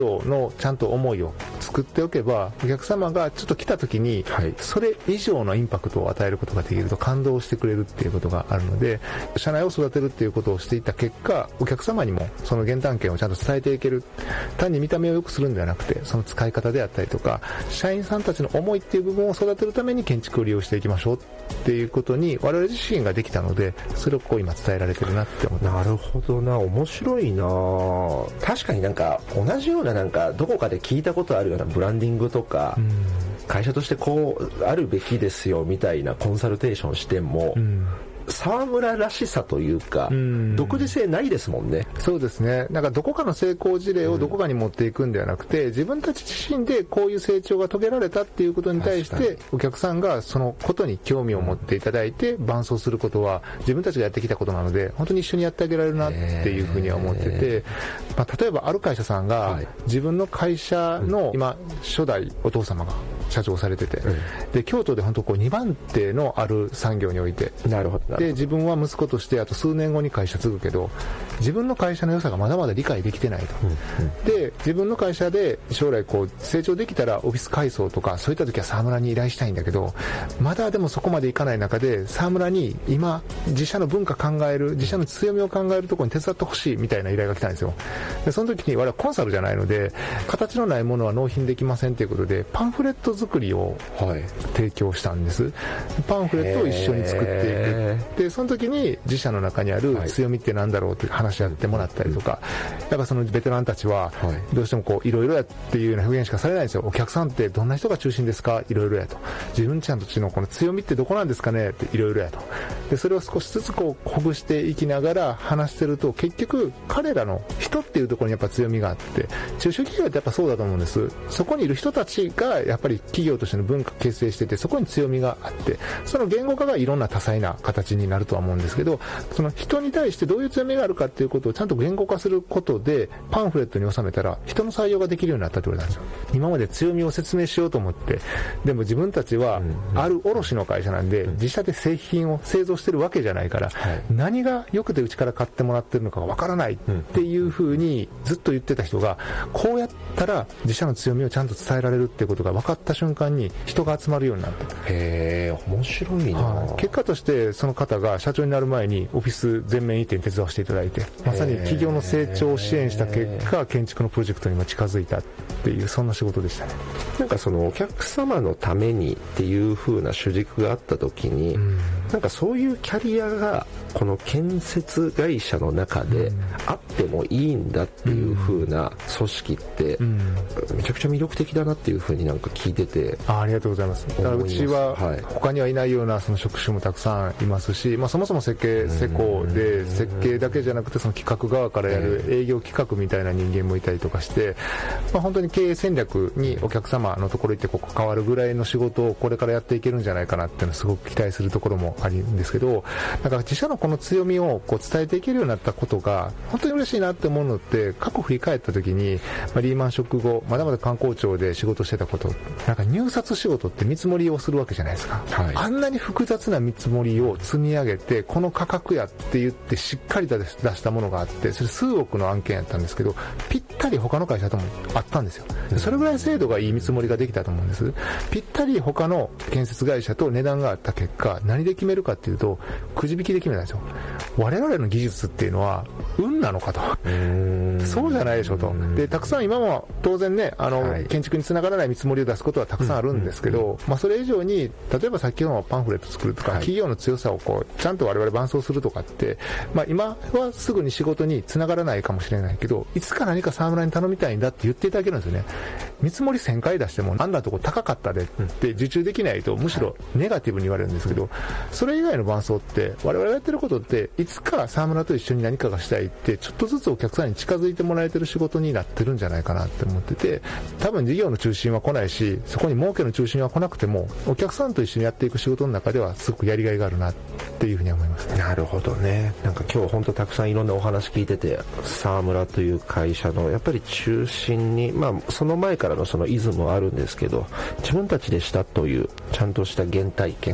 のちゃんと思いを作っておけば、お客様がちょっと来た時にそれ以上のインパクトを与えることができると、感動してくれるっていうことがあるので、社内を育てるっていうことをしていった結果、お客様にもその原単権をちゃんと伝えていける。単に見た目を良くするんではなくて、その使い方であったりとか、社員さんたちの思いっていう部分を育てるために建築を利用していきましょうっていうことに我々自身ができたので、それをこう今伝えられてるなって思ってます。 なるほどな、面白いな。確かになんか同じような、なんかどこかで聞いたことあるようなブランディングとか、会社としてこうあるべきですよみたいなコンサルテーションしても、沢村らしさというか、独自性ないですもんね。 そうですね。なんかどこかの成功事例をどこかに持っていくんではなくて、自分たち自身でこういう成長が遂げられたっていうことに対してお客さんがそのことに興味を持っていただいて伴走することは自分たちがやってきたことなので、本当に一緒にやってあげられるなっていうふうには思ってて、例えばある会社さんが自分の会社の今初代お父様が社長されてて、で京都で本当こう2番手のある産業において、 なるほど、 で自分は息子としてあと数年後に会社継ぐけど、自分の会社の良さがまだまだ理解できてないと、で自分の会社で将来こう成長できたらオフィス改装とかそういった時は沢村に依頼したいんだけど、まだでもそこまでいかない中で沢村に今自社の文化考える、自社の強みを考えるところに手伝ってほしいみたいな依頼が来たんですよ。でその時に我々はコンサルじゃないので、形のないものは納品できませんということでパンフレット作りを提供したんです。パンフレットを一緒に作っていく。でその時に自社の中にある強みってなんだろうって話し合ってもらったりとか、だからそのベテランたちはどうしてもこういろいろやっていうような表現しかされないんですよ。お客さんってどんな人が中心ですか、いろいろやと。自分ちゃんたちのこの強みってどこなんですかねっていろいろやと。でそれを少しずつこうほぐしていきながら話してると、結局彼らの人っていうところにやっぱ強みがあって、中小企業ってやっぱそうだと思うんです。そこにいる人たちがやっぱり企業としての文化形成してて、そこに強みがあって、その言語化がいろんな多彩な形になるとは思うんですけど、その人に対してどういう強みがあるかっていうことをちゃんと言語化することでパンフレットに収めたら人の採用ができるようになったって言われたんですよ。今まで強みを説明しようと思って、でも自分たちはある卸の会社なんで自社で製品を製造してるわけじゃないから、何が良くてうちから買ってもらってるのかがわからないっていうふうにずっと言ってた人が、こうやったら自社の強みをちゃんと伝えられるってことが分かった瞬間に人が集まるようになった。 へー、面白いな。 結果としてその方が社長になる前にオフィス全面移転手伝わせていただいて、まさに企業の成長を支援した結果建築のプロジェクトにも近づいたっていう、そんな仕事でしたね。 なんかそのお客様のためにっていう風な主軸があった時に、なんかそういうキャリアがこの建設会社の中であってもいいんだっていう風な組織ってめちゃくちゃ魅力的だなっていう風になんか聞いてて、 ありがとうございます。だからうちは他にはいないようなその職種もたくさんいますし、そもそも設計施工で設計だけじゃなくてその企画側からやる営業企画みたいな人間もいたりとかして、本当に経営戦略にお客様のところ行って関わるぐらいの仕事をこれからやっていけるんじゃないかなっていうのはすごく期待するところもあるんですけど、だから自社のこの強みを伝えていけるようになったことが本当に嬉しいなって思うのって、過去振り返った時に、リーマンショック後まだまだ観光庁で仕事してたこと、なんか入札仕事って見積もりをするわけじゃないですか、あんなに複雑な見積もりを積み上げてこの価格やって言ってしっかり出したものがあって、それ数億の案件やったんですけど、ぴったり他の会社ともあったんですよ。それぐらい精度がいい見積もりができたと思うんです。ぴったり他の建設会社と値段があった結果、何で決めるかっていうとくじ引きで決めたんですよ。我々の技術っていうのは運なのかと、そうじゃないでしょと。でたくさん今も当然ね、建築につながらない見積もりを出すことはたくさんあるんですけど、それ以上に例えば先ほどのパンフレット作るとか、企業の強さをちゃんと我々伴走するとかって、今はすぐに仕事につながらないかもしれないけど、いつか何か沢村に頼みたいんだって言っていただけるんですよね。見積もり1000回出してもあんなとこ高かったでって受注できないとむしろネガティブに言われるんですけど、それ以外の伴走って我々がやってることって、いつか沢村と一緒に何かがしたいってちょっとずつお客さんに近づいてもらえてる仕事になってるんじゃないかなって思ってて、多分事業の中心は来ないし、そこに儲けの中心は来なくてもお客さんと一緒にやっていく仕事の中ではすごくやりがいがあるなっていうふうに思います。 なるほどね。なんか今日本当たくさんいろんなお話聞いてて、沢村という会社のやっぱり中心に、その前からのそのイズムはあるんですけど、自分たちでしたというちゃんとした原体験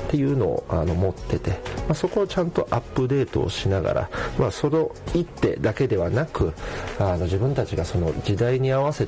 っていうのを持ってて、そこをちゃんとアップデートをしながら、その一手だけではなく自分たちがその時代に合わせ